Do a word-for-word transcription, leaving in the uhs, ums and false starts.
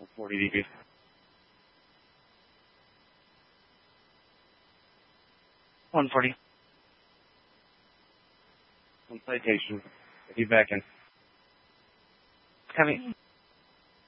forty D B. one forty. On citation. Be back in. Copy.